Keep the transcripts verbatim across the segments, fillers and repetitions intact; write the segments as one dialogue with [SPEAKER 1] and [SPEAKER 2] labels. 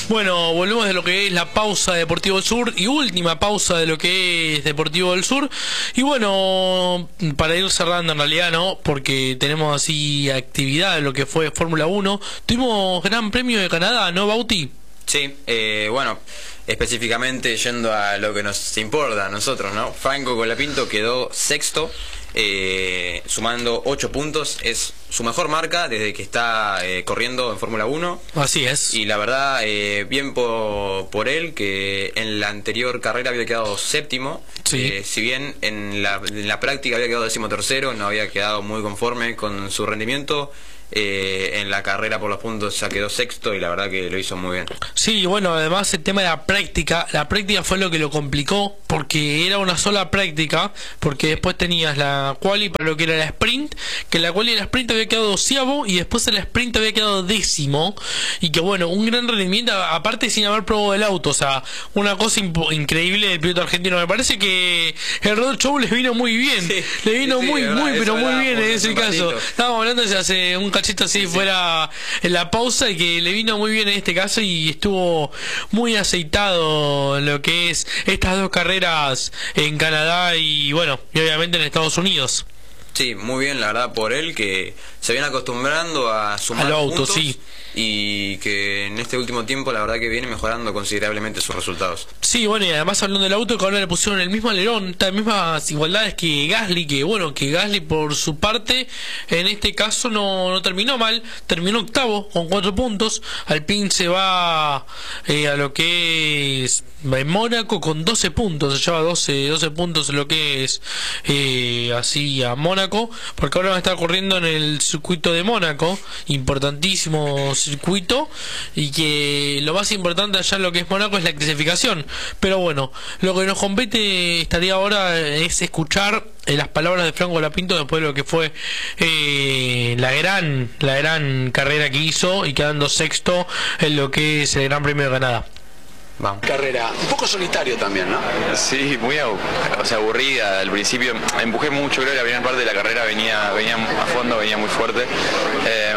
[SPEAKER 1] Bueno, volvemos de lo que es la pausa de Deportivo del Sur y última pausa de lo que es Deportivo del Sur. Y bueno, para ir cerrando en realidad, ¿no? Porque tenemos así actividad de lo que fue Fórmula uno. Tuvimos Gran Premio de Canadá, ¿no, Bauti?
[SPEAKER 2] Sí, eh, bueno, específicamente yendo a lo que nos importa a nosotros, ¿no? Franco Colapinto quedó sexto, eh, sumando ocho puntos. Es su mejor marca desde que está eh, corriendo en Fórmula uno.
[SPEAKER 1] Así es.
[SPEAKER 2] Y la verdad, eh, bien por, por él, que en la anterior carrera había quedado séptimo.
[SPEAKER 1] Sí.
[SPEAKER 2] Eh, si bien en la, en la práctica había quedado decimotercero, no había quedado muy conforme con su rendimiento. Eh, en la carrera por los puntos ya quedó sexto y la verdad que lo hizo muy bien.
[SPEAKER 1] Sí, bueno, además el tema de la práctica, la práctica fue lo que lo complicó, porque era una sola práctica, porque después tenías la quali para lo que era la sprint, que la quali y la sprint había quedado doceavo y después el sprint había quedado décimo, y que bueno, un gran rendimiento, aparte sin haber probado el auto, o sea, una cosa increíble del piloto argentino. Me parece que el road show les vino muy bien,
[SPEAKER 2] sí,
[SPEAKER 1] le vino
[SPEAKER 2] sí,
[SPEAKER 1] muy,
[SPEAKER 2] sí,
[SPEAKER 1] muy, pero muy bien en ese caso.
[SPEAKER 2] ratito.
[SPEAKER 1] Estábamos hablando de hace un cachito así sí, fuera en la pausa, y que le vino muy bien en este caso y estuvo muy aceitado lo que es estas dos carreras en Canadá y bueno, y obviamente en Estados Unidos.
[SPEAKER 2] Sí, muy bien, la verdad, por él, que se viene acostumbrando a sumar
[SPEAKER 1] al auto,
[SPEAKER 2] puntos,
[SPEAKER 1] sí.
[SPEAKER 2] Y que en este último tiempo la verdad que viene mejorando considerablemente sus resultados.
[SPEAKER 1] Sí, bueno, y además hablando del auto, que ahora le pusieron el mismo alerón, las mismas igualdades que Gasly, que bueno, que Gasly por su parte en este caso no, no terminó mal, terminó octavo con cuatro puntos. Alpine se va eh, a lo que es en Mónaco con doce puntos, se lleva doce, doce puntos en lo que es eh, así a Mónaco, porque ahora va a estar corriendo en el circuito de Mónaco, importantísimo circuito, y que lo más importante allá en lo que es Mónaco es la clasificación. Pero bueno, lo que nos compete estaría ahora es escuchar eh, las palabras de Franco Colapinto después de lo que fue eh, la gran la gran carrera que hizo y quedando sexto en lo que es el Gran Premio de Canadá.
[SPEAKER 3] Vamos. Carrera un poco solitario también, ¿no?
[SPEAKER 4] Sí, muy o sea, aburrida. Al principio empujé mucho, creo que la primera parte de la carrera venía venía a fondo, venía muy fuerte. Eh,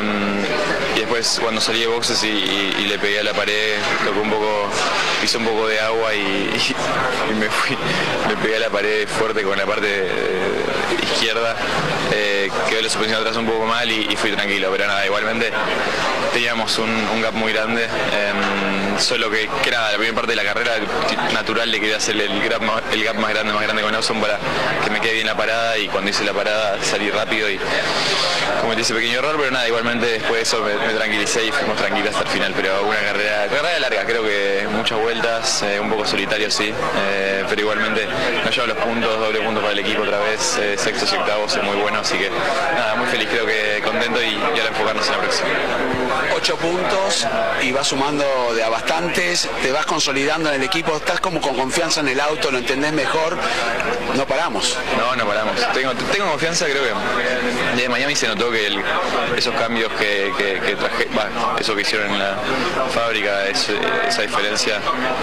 [SPEAKER 4] y después cuando salí de boxes y, y, y le pegué a la pared, tocó un poco, hice un poco de agua y, y, y me fui, le pegué a la pared fuerte con la parte de, de izquierda. Eh, quedó la suspensión atrás un poco mal y, y fui tranquilo, pero nada, igualmente teníamos un, un gap muy grande. Eh, solo que, que nada, la primera parte de la carrera natural le quería hacer el gap, más, el gap más grande, más grande con Lawson para que me quede bien la parada, y cuando hice la parada salí rápido y cometí ese pequeño error, pero nada, igualmente después de eso me, me tranquilicé y fuimos tranquilos hasta el final. Pero una carrera, carrera larga, creo que muchas vueltas, eh, un poco solitario sí, eh, pero igualmente nos llevan los puntos, doble punto para el equipo otra vez, eh, sextos y octavos, es muy bueno, así que nada, muy feliz, creo que contento y, y ahora enfocarnos en la próxima.
[SPEAKER 3] Ocho puntos y vas sumando de a bastantes, te vas consolidando en el equipo, estás como con confianza en el auto, lo entendés mejor, no paramos.
[SPEAKER 4] No, no paramos, tengo, tengo confianza, creo que desde Miami se notó que el, esos cambios que, que, que traje, bueno, eso que hicieron en la fábrica, es, esa diferencia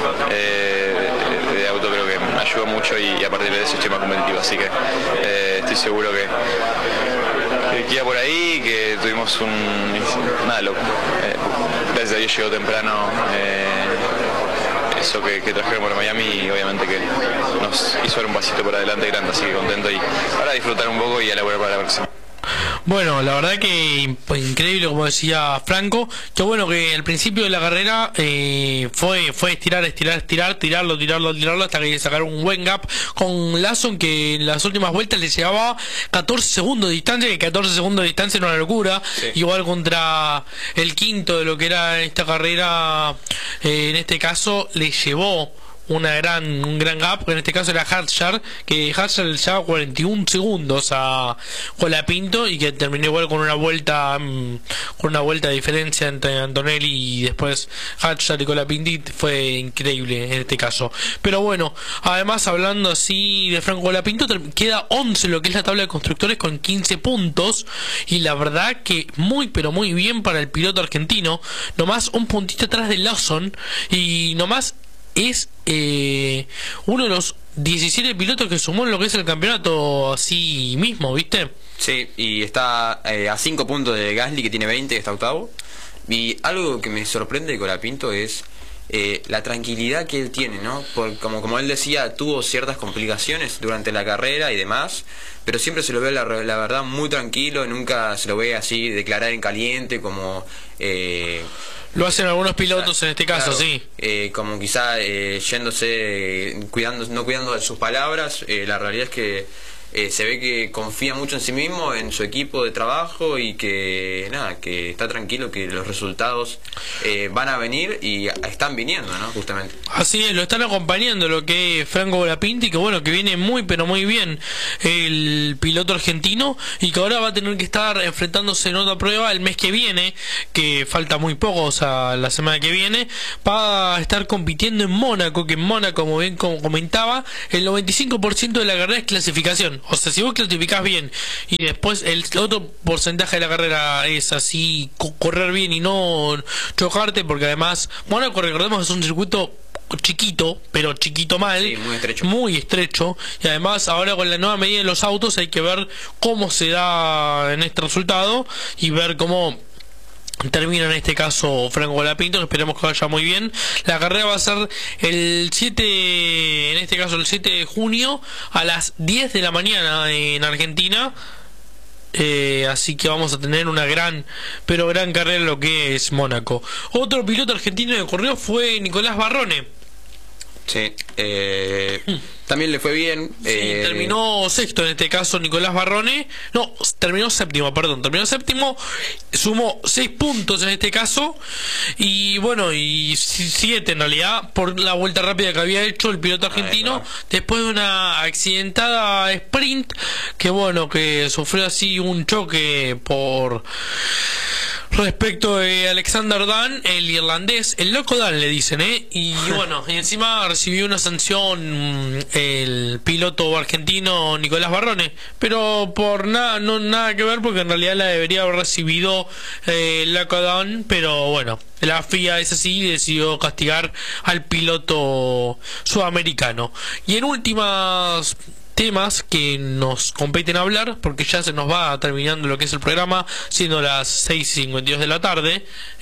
[SPEAKER 4] eh, de, de auto creo que me ayudó mucho, y, y a partir de eso estoy más competitivo, así que eh, estoy seguro que que iba por ahí, que tuvimos un nada loco, eh, gracias a Dios llegó temprano eh, eso que, que trajeron por Miami, y obviamente que nos hizo dar un pasito por adelante grande, así que contento, y ahora disfrutar un poco y a elaborar para la próxima.
[SPEAKER 1] Bueno, la verdad que increíble, como decía Franco, que bueno, que al principio de la carrera eh, fue fue estirar, estirar, estirar, tirarlo, tirarlo, tirarlo, hasta que sacaron un buen gap con Lawson, que en las últimas vueltas le llevaba catorce segundos de distancia, que catorce segundos de distancia era una locura, sí. Igual contra el quinto de lo que era esta carrera, eh, en este caso le llevó una gran un gran gap, que en este caso era Hadjar, que Hadjar le llevaba cuarenta y un segundos a Colapinto, y que terminó igual con una vuelta mmm, con una vuelta de diferencia entre Antonelli y después Hadjar y Colapinto. Fue increíble en este caso. Pero bueno, además hablando así de Franco Colapinto, queda once lo que es la tabla de constructores con quince puntos, y la verdad que muy pero muy bien para el piloto argentino, nomás un puntito atrás de Lawson, y nomás es eh, uno de los diecisiete pilotos que sumó en lo que es el campeonato así mismo, ¿viste?
[SPEAKER 2] Sí, y está eh, a cinco puntos de Gasly, que tiene veinte, que está octavo. Y algo que me sorprende de Colapinto es eh, la tranquilidad que él tiene, ¿no? Por, como, como él decía, tuvo ciertas complicaciones durante la carrera y demás, pero siempre se lo ve, la, la verdad, muy tranquilo, nunca se lo ve así declarar en caliente, como... Eh,
[SPEAKER 1] Lo hacen algunos pilotos
[SPEAKER 2] quizá,
[SPEAKER 1] en este caso,
[SPEAKER 2] claro,
[SPEAKER 1] sí.
[SPEAKER 2] Eh, como quizá eh, yéndose, eh, cuidando, no cuidando de sus palabras, eh, la realidad es que eh, se ve que confía mucho en sí mismo, en su equipo de trabajo y que nada, que está tranquilo, que los resultados eh, van a venir y están viniendo, ¿no? Justamente.
[SPEAKER 1] Así es, lo están acompañando lo que es Franco Colapinto, y que bueno, que viene muy pero muy bien el piloto argentino, y que ahora va a tener que estar enfrentándose en otra prueba el mes que viene, que falta muy poco, o sea, la semana que viene va a estar compitiendo en Mónaco, que en Mónaco, como bien como comentaba, el noventa y cinco por ciento de la carrera es clasificación. O sea, si vos clasificás bien y después el otro porcentaje de la carrera es así, co correr bien y no chocarte, porque además Mónaco, recordemos, es un circuito chiquito, pero chiquito mal,
[SPEAKER 2] sí, muy estrecho.
[SPEAKER 1] muy estrecho, y además ahora con la nueva medida de los autos hay que ver cómo se da en este resultado y ver cómo termina en este caso Franco Colapinto. Esperemos que vaya muy bien. La carrera va a ser el siete, en este caso el siete de junio a las diez de la mañana en Argentina. Eh, así que vamos a tener una gran, pero gran carrera en lo que es Mónaco. Otro piloto argentino que corrió fue Nicolás Barrone.
[SPEAKER 2] Sí, eh, también le fue bien.
[SPEAKER 1] Sí,
[SPEAKER 2] eh,
[SPEAKER 1] terminó sexto en este caso Nicolás Barrone. No, terminó séptimo, perdón. Terminó séptimo, sumó seis puntos en este caso. Y bueno, y siete en realidad, por la vuelta rápida que había hecho el piloto argentino.
[SPEAKER 2] Ah,
[SPEAKER 1] después de una accidentada sprint, que bueno, que sufrió así un choque por... respecto de Alexander Dan, el irlandés, el loco Dan le dicen, ¿eh? Y bueno, y encima recibió una sanción el piloto argentino Nicolás Barrone, pero por nada, no nada que ver, porque en realidad la debería haber recibido eh, el loco Dan, pero bueno, la F I A es así y decidió castigar al piloto sudamericano. Y en últimas temas que nos competen hablar, porque ya se nos va terminando lo que es el programa, siendo las seis y cincuenta y dos de la tarde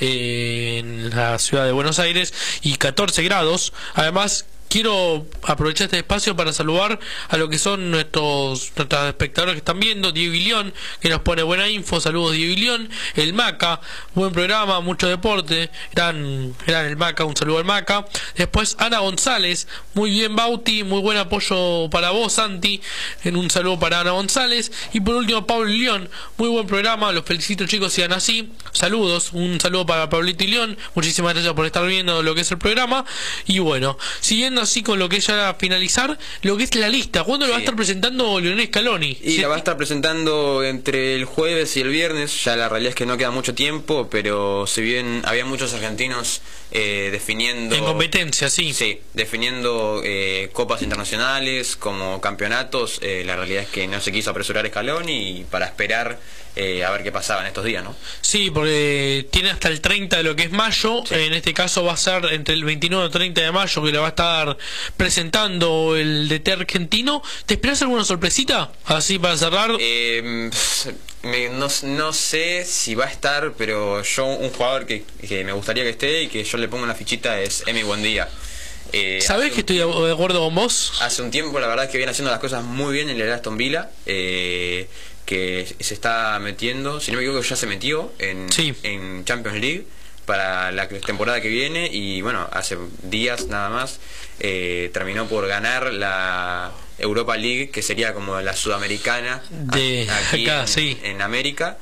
[SPEAKER 1] eh, en la ciudad de Buenos Aires y catorce grados. Además, quiero aprovechar este espacio para saludar a lo que son nuestros, nuestros espectadores que están viendo. Diego Ilión, que nos pone buena info, saludos Diego Ilión. El Maca, buen programa, mucho deporte, gran, gran el Maca, un saludo al Maca. Después Ana González, muy bien Bauti, muy buen apoyo para vos Santi, en un saludo para Ana González. Y por último Pablo Ilión, muy buen programa, los felicito chicos, sigan así, saludos, un saludo para Pablito Ilión, muchísimas gracias por estar viendo lo que es el programa. Y bueno, siguiendo así con lo que es ya finalizar, lo que es la lista, ¿cuándo lo va a estar presentando Lionel Scaloni?
[SPEAKER 2] Y la va a estar presentando entre el jueves y el viernes. Ya la realidad es que no queda mucho tiempo, pero si bien había muchos argentinos eh, definiendo...
[SPEAKER 1] en competencia, sí.
[SPEAKER 2] Sí, definiendo eh, copas internacionales como campeonatos, eh, la realidad es que no se quiso apresurar Scaloni y para esperar eh, a ver qué pasaba en estos días, ¿no?
[SPEAKER 1] Sí, porque tiene hasta el treinta de lo que es mayo, sí. En este caso va a ser entre el veintinueve y treinta de mayo que le va a estar presentando el D T argentino. ¿Te esperas alguna sorpresita? Así para cerrar.
[SPEAKER 2] Eh, me, no, no sé si va a estar, pero yo un jugador que, que me gustaría que esté y que yo le pongo una fichita es Emi Buendía. Eh,
[SPEAKER 1] ¿Sabés que estoy de acuerdo con vos?
[SPEAKER 2] Hace un tiempo la verdad es que viene haciendo las cosas muy bien en el Aston Villa, eh, que se está metiendo, si no me equivoco ya se metió en,
[SPEAKER 1] sí.
[SPEAKER 2] en Champions League para la temporada que viene, y bueno, hace días nada más eh, terminó por ganar la Europa League, que sería como la sudamericana
[SPEAKER 1] de
[SPEAKER 2] aquí
[SPEAKER 1] acá,
[SPEAKER 2] en,
[SPEAKER 1] sí.
[SPEAKER 2] en América.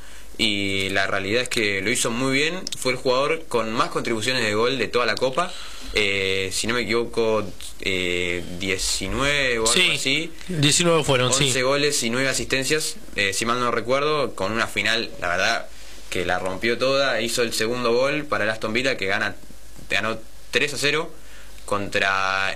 [SPEAKER 2] Y la realidad es que lo hizo muy bien, fue el jugador con más contribuciones de gol de toda la Copa, eh, si no me equivoco eh, diecinueve o algo
[SPEAKER 1] sí,
[SPEAKER 2] así,
[SPEAKER 1] diecinueve fueron,
[SPEAKER 2] once
[SPEAKER 1] sí.
[SPEAKER 2] goles y nueve asistencias, eh, si mal no recuerdo, con una final, la verdad, que la rompió toda. Hizo el segundo gol para el Aston Villa, que gana, ganó tres a cero contra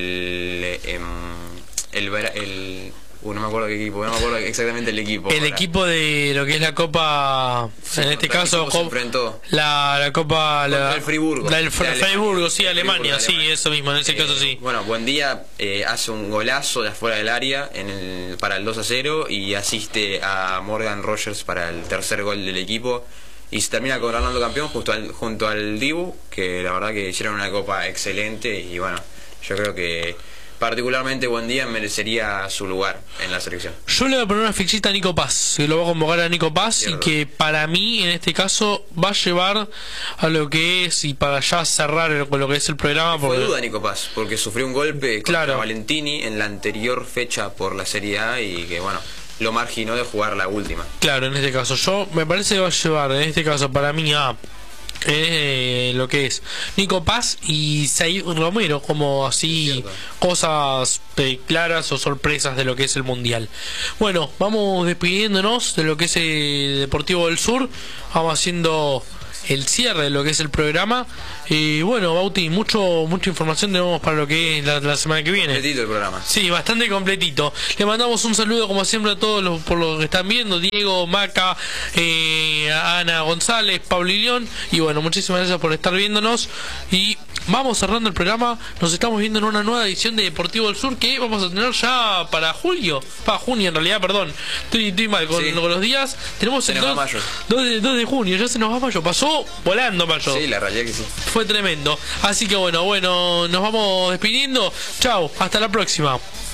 [SPEAKER 2] el... el, el, el Uh, no me acuerdo qué equipo, no me acuerdo exactamente el equipo.
[SPEAKER 1] El
[SPEAKER 2] ahora.
[SPEAKER 1] equipo de lo que es la Copa, sí, en este caso,
[SPEAKER 2] se enfrentó.
[SPEAKER 1] La, la Copa... La,
[SPEAKER 2] el Friburgo.
[SPEAKER 1] La del Fre Friburgo, sí, Alemania,
[SPEAKER 2] Friburgo,
[SPEAKER 1] sí,
[SPEAKER 2] Alemania.
[SPEAKER 1] Eso mismo, en ese
[SPEAKER 2] eh,
[SPEAKER 1] caso sí.
[SPEAKER 2] Bueno, Buendía eh, hace un golazo de afuera del área en el, para el dos a cero y asiste a Morgan Rogers para el tercer gol del equipo. y se termina coronando campeón junto al, junto al Dibu, que la verdad que hicieron una copa excelente y bueno, yo creo que particularmente Buendía merecería su lugar en la selección.
[SPEAKER 1] Yo le voy a poner una fichita a Nico Paz, que lo voy a convocar a Nico Paz, Cierto. Y que para mí en este caso va a llevar a lo que es, y para ya cerrar con lo que es el programa.
[SPEAKER 2] Fue
[SPEAKER 1] porque...
[SPEAKER 2] duda Nico Paz, porque sufrió un golpe contra
[SPEAKER 1] claro.
[SPEAKER 2] Valentini en la anterior fecha por la Serie A y que bueno, lo marginó de jugar la última.
[SPEAKER 1] Claro, en este caso yo me parece que va a llevar en este caso para mí a eh, lo que es Nico Paz y Said Romero, como así cosas eh, claras o sorpresas de lo que es el mundial. Bueno, vamos despidiéndonos de lo que es el Deportivo del Sur, vamos haciendo el cierre de lo que es el programa. Y bueno, Bauti, mucho mucha información tenemos para lo que es la, la semana que viene.
[SPEAKER 2] Completito el programa.
[SPEAKER 1] Sí, bastante completito. Le mandamos un saludo como siempre a todos los por los que están viendo, Diego, Maca, eh, Ana González, Pablo y León. Y bueno, muchísimas gracias por estar viéndonos. Y vamos cerrando el programa. Nos estamos viendo en una nueva edición de Deportivo del Sur que vamos a tener ya para julio. Para junio en realidad, perdón. Estoy, estoy mal con, sí. con los días. Tenemos
[SPEAKER 2] se
[SPEAKER 1] el
[SPEAKER 2] dos,
[SPEAKER 1] dos, de, dos de junio, ya se nos va mayo. Pasó volando mayo.
[SPEAKER 2] Sí, la realidad que sí.
[SPEAKER 1] Fue tremendo. Así que bueno, bueno, nos vamos despidiendo. Chao, hasta la próxima.